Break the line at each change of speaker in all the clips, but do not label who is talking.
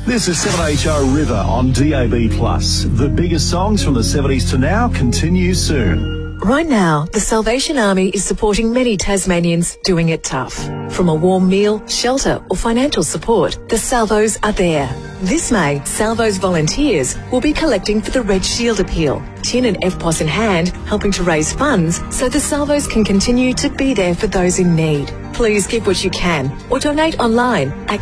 This is 7HO River on DAB+. The biggest songs from the 70s to now continue soon.
Right now, the Salvation Army is supporting many Tasmanians doing it tough. From a warm meal, shelter or financial support, the Salvos are there. This May, Salvos volunteers will be collecting for the Red Shield Appeal, tin and FPOS in hand, helping to raise funds so the Salvos can continue to be there for those in need. Please give what you can or donate online at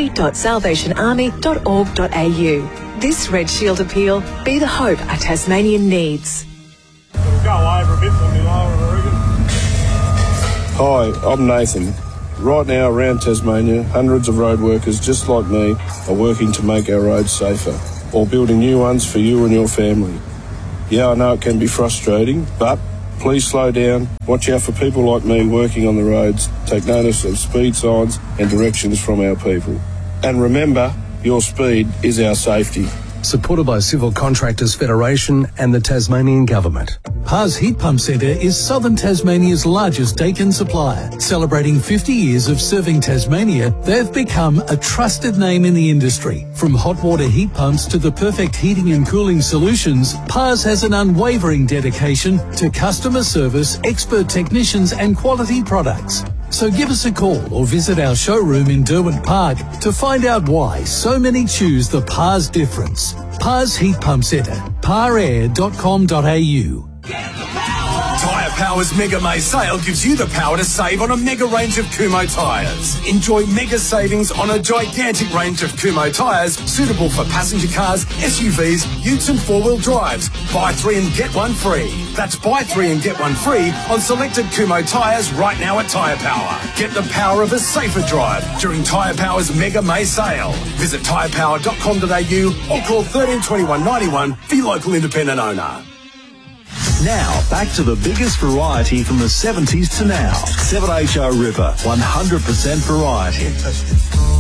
community.salvationarmy.org.au. This Red Shield Appeal, be the hope a Tasmanian needs.
Go over a bit for me, Laura, I reckon.
Hi, I'm Nathan. Right now around Tasmania, hundreds of road workers just like me are working to make our roads safer, or building new ones for you and your family. Yeah, I know it can be frustrating, but please slow down, watch out for people like me working on the roads, take notice of speed signs and directions from our people. And remember, your speed is our safety.
Supported by Civil Contractors Federation and the Tasmanian Government.
Pars Heat Pump Centre is Southern Tasmania's largest Dakin supplier. Celebrating 50 years of serving Tasmania, they've become a trusted name in the industry. From hot water heat pumps to the perfect heating and cooling solutions, Pars has an unwavering dedication to customer service, expert technicians and quality products. So give us a call or visit our showroom in Derwent Park to find out why so many choose the Pars difference. Pars Heat Pump Centre, parair.com.au.
Tyre Power's Mega May sale gives you the power to save on a mega range of Kumho tyres. Enjoy mega savings on a gigantic range of Kumho tyres suitable for passenger cars, SUVs, utes and four-wheel drives. Buy 3 and get 1 free. That's buy 3 and get 1 free on selected Kumho tyres right now at Tyre Power. Get the power of a safer drive during Tyre Power's Mega May sale. Visit tyrepower.com.au or call 13 21 91 for your local independent owner.
Now, back to the biggest variety from the 70s to now. 7HO River, 100% variety.